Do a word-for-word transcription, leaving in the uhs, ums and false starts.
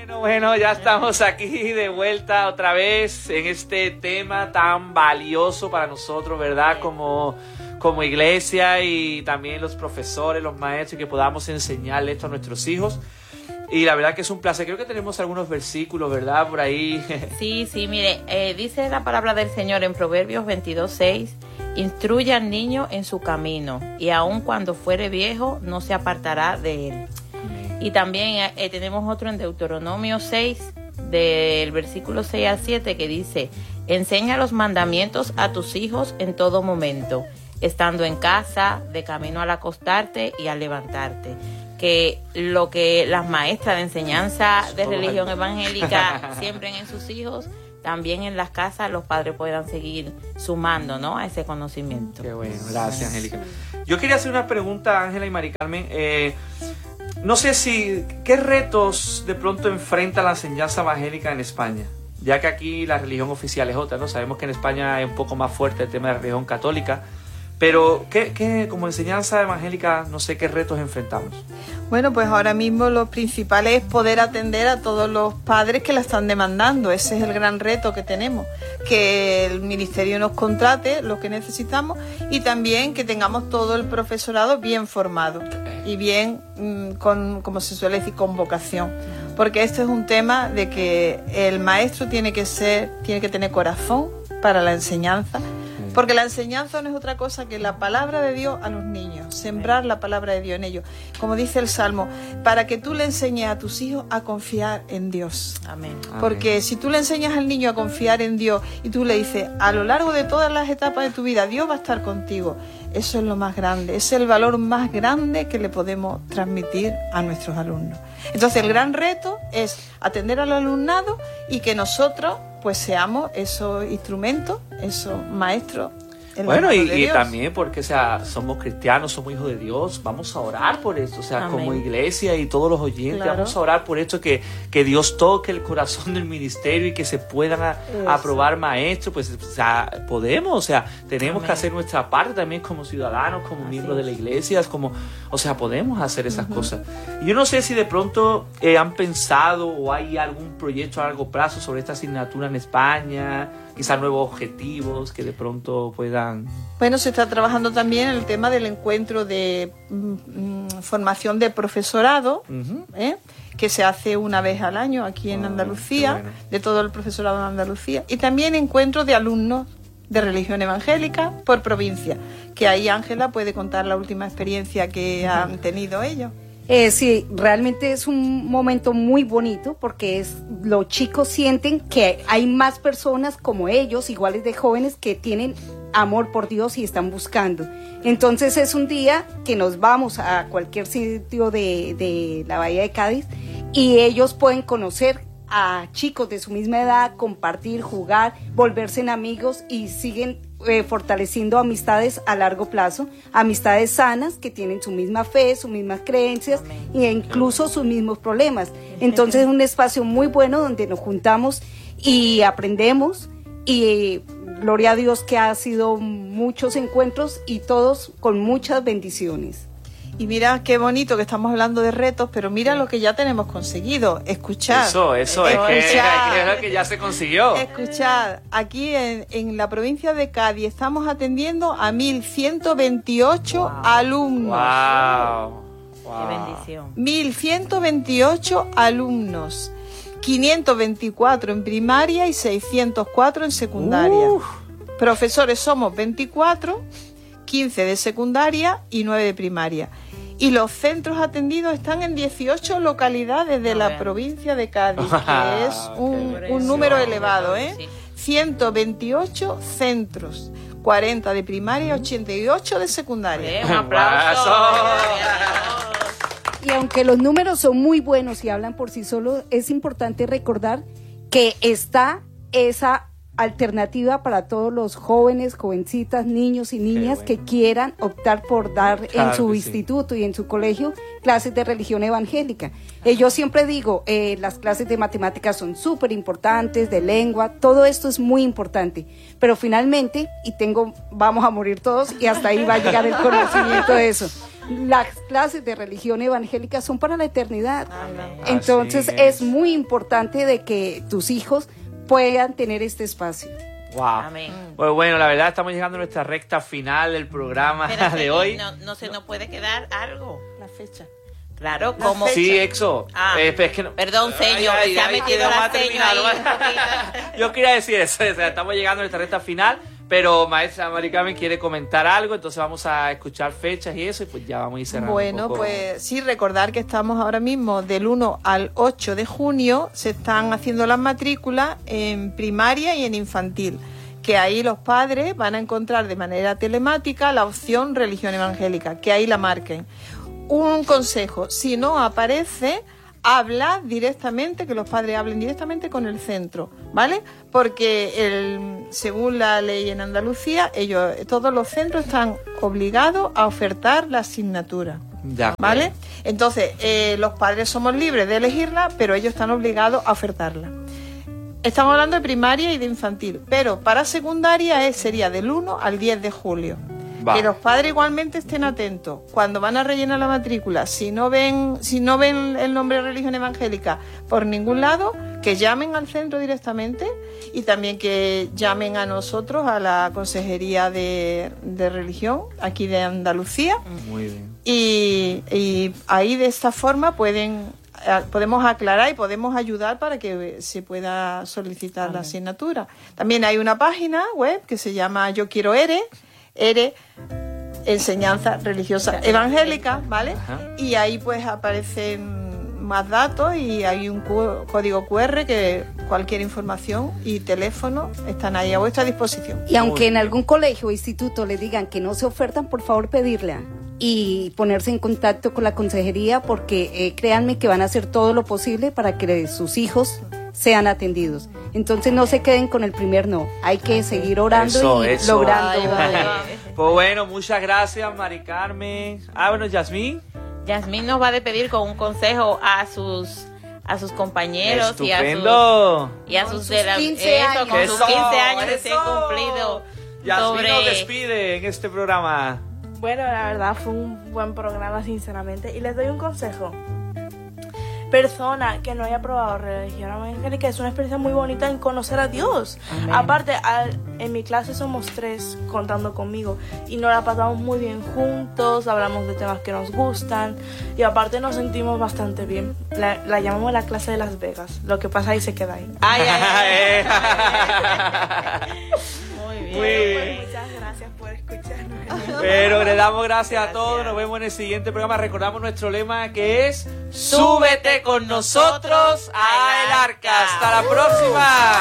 Bueno, bueno, ya estamos aquí de vuelta otra vez en este tema tan valioso para nosotros, ¿verdad? Como, como iglesia y también los profesores, los maestros, que podamos enseñarle esto a nuestros hijos. Y la verdad que es un placer. Creo que tenemos algunos versículos, ¿verdad? Por ahí. Sí, sí, mire, eh, dice la palabra del Señor en Proverbios veintidós seis, instruye al niño en su camino, y aun cuando fuere viejo, no se apartará de él. Y también eh, tenemos otro en Deuteronomio seis, del versículo seis al siete, que dice, enseña los mandamientos a tus hijos en todo momento, estando en casa, de camino al acostarte y al levantarte. Que lo que las maestras de enseñanza de religión evangélica siembren en sus hijos, también en las casas los padres puedan seguir sumando, ¿no?, a ese conocimiento. Qué bueno, gracias, Angélica. Yo quería hacer una pregunta, Ángela y Mari Carmen. Eh, no sé si, ¿qué retos de pronto enfrenta la enseñanza evangélica en España? Ya que aquí la religión oficial es otra, ¿no? Sabemos que en España es un poco más fuerte el tema de la religión católica. Pero, ¿qué, qué, como enseñanza evangélica, no sé qué retos enfrentamos? Bueno, pues ahora mismo lo principal es poder atender a todos los padres que la están demandando. Ese es el gran reto que tenemos, que el ministerio nos contrate lo que necesitamos y también que tengamos todo el profesorado bien formado y bien, con, como se suele decir, con vocación. Porque este es un tema de que el maestro tiene que ser, tiene que tener corazón para la enseñanza. Porque la enseñanza no es otra cosa que la palabra de Dios a los niños, sembrar la palabra de Dios en ellos. Como dice el Salmo, para que tú le enseñes a tus hijos a confiar en Dios. Amén. Porque si tú le enseñas al niño a confiar en Dios y tú le dices, a lo largo de todas las etapas de tu vida, Dios va a estar contigo, eso es lo más grande, es el valor más grande que le podemos transmitir a nuestros alumnos. Entonces el gran reto es atender al alumnado y que nosotros pues seamos esos instrumentos, esos maestros. Bueno, y, y también porque, o sea, somos cristianos, somos hijos de Dios, vamos a orar por esto, o sea, amén, como iglesia y todos los oyentes, claro, vamos a orar por esto, que, que Dios toque el corazón del ministerio y que se puedan a, aprobar maestros, pues, o sea, podemos, o sea, tenemos amén, que hacer nuestra parte también como ciudadanos, como así miembros de la iglesia, como, o sea, podemos hacer esas uh-huh. cosas. Y yo no sé si de pronto eh, han pensado o hay algún proyecto a largo plazo sobre esta asignatura en España, quizás nuevos objetivos que de pronto puedan... Bueno, se está trabajando también el tema del encuentro de mm, formación de profesorado, uh-huh. ¿eh? que se hace una vez al año aquí en oh, Andalucía, bueno. de todo el profesorado en Andalucía, y también encuentros de alumnos de religión evangélica por provincia, que ahí Ángela puede contar la última experiencia que han tenido ellos. Eh, sí, realmente es un momento muy bonito porque es, los chicos sienten que hay más personas como ellos, iguales de jóvenes, que tienen amor por Dios y están buscando. Entonces es un día que nos vamos a cualquier sitio de, de la Bahía de Cádiz y ellos pueden conocer a chicos de su misma edad, compartir, jugar, volverse en amigos y siguen eh, fortaleciendo amistades a largo plazo, amistades sanas que tienen su misma fe, sus mismas creencias e incluso sus mismos problemas. Entonces es un espacio muy bueno donde nos juntamos y aprendemos y gloria a Dios que ha sido muchos encuentros y todos con muchas bendiciones. Y mira qué bonito que estamos hablando de retos, pero mira lo que ya tenemos conseguido. Escuchad. Eso, eso, escuchad, es, que, es lo que ya se consiguió. Escuchad, aquí en, en la provincia de Cádiz estamos atendiendo a mil ciento veintiocho wow. alumnos. Wow. wow. Qué bendición. mil ciento veintiocho alumnos. quinientos veinticuatro en primaria y seiscientos cuatro en secundaria. Uf. Profesores somos veinticuatro, quince de secundaria y nueve de primaria. Y los centros atendidos están en dieciocho localidades de la provincia de Cádiz, que es un, un número elevado, ¿eh? ciento veintiocho centros, cuarenta de primaria, ochenta y ocho de secundaria. Un aplauso. Y aunque los números son muy buenos y hablan por sí solos, es importante recordar que está esa alternativa para todos los jóvenes, jovencitas, niños y niñas bueno. que quieran optar por dar claro en su instituto sí. y en su colegio clases de religión evangélica. Eh, yo siempre digo, eh, las clases de matemáticas son súper importantes, de lengua, todo esto es muy importante, pero finalmente, y tengo, vamos a morir todos y hasta ahí va a llegar el conocimiento de eso. Las clases de religión evangélica son para la eternidad. Amén. Entonces es. es muy importante de que tus hijos puedan tener este espacio. Wow. Amén. Pues bueno, la verdad estamos llegando a nuestra recta final del programa Espérate, de hoy. No, no se nos puede quedar algo. La fecha. Claro, como... Sí, Exo. Ah, eh, es que no... Perdón, señor, ay, ay, se ay, ha metido la seña ahí. Yo quería decir eso, o sea, estamos llegando a nuestra recta final, pero maestra Mari Carmen quiere comentar algo, entonces vamos a escuchar fechas y eso, y pues ya vamos a ir cerrando. Bueno, un poco. Pues sí, recordar que estamos ahora mismo del uno al ocho de junio, se están haciendo las matrículas en primaria y en infantil, que ahí los padres van a encontrar de manera telemática la opción religión evangélica, que ahí la marquen. Un consejo, si no aparece, habla directamente, que los padres hablen directamente con el centro, ¿vale? Porque el, según la ley en Andalucía, ellos, todos los centros están obligados a ofertar la asignatura, ¿vale? Entonces, eh, los padres somos libres de elegirla, pero ellos están obligados a ofertarla. Estamos hablando de primaria y de infantil, pero para secundaria es, sería del uno al diez de julio. Va. Que los padres igualmente estén atentos cuando van a rellenar la matrícula, si no ven si no ven el nombre de religión evangélica por ningún lado, que llamen al centro directamente y también que llamen a nosotros, a la Consejería de, de Religión aquí de Andalucía. Muy bien. Y, y ahí de esta forma pueden podemos aclarar y podemos ayudar para que se pueda solicitar Amén. La asignatura. También hay una página web que se llama Yo Quiero ERE, ERE, Enseñanza Religiosa Evangélica, ¿vale? Ajá. Y ahí pues aparecen más datos y hay un código cu erre que cualquier información y teléfono están ahí a vuestra disposición. Y aunque en algún colegio o instituto le digan que no se ofertan, por favor pedirla y ponerse en contacto con la consejería, porque eh, créanme que van a hacer todo lo posible para que sus hijos sean atendidos. Entonces no se queden con el primer no, hay que seguir orando eso, y eso. logrando. Ay, vale. Pues bueno, muchas gracias Mari Carmen. Ah, bueno, Yasmín. Yasmín nos va a despedir con un consejo a sus a sus compañeros Estupendo. y a sus y a sus, sus quince eso, años. con Eso, sus quince años eso. recién cumplidos. Yasmín sobre... nos despide en este programa. Bueno, la verdad fue un buen programa, sinceramente, y les doy un consejo. Persona que no haya probado religión evangélica, es una experiencia muy bonita en conocer a Dios. Amén. Aparte, al, en mi clase somos tres contando conmigo y nos la pasamos muy bien juntos, hablamos de temas que nos gustan y aparte nos sentimos bastante bien. La, la llamamos la clase de Las Vegas, lo que pasa ahí se queda ahí. Ay, ay, ay. Muy bien. Muy bien. Pues muchas gracias por escucharnos. Pero le damos gracias, gracias a todos, nos vemos en el siguiente programa. Recordamos nuestro lema que es: súbete con nosotros a el arca. Hasta la próxima.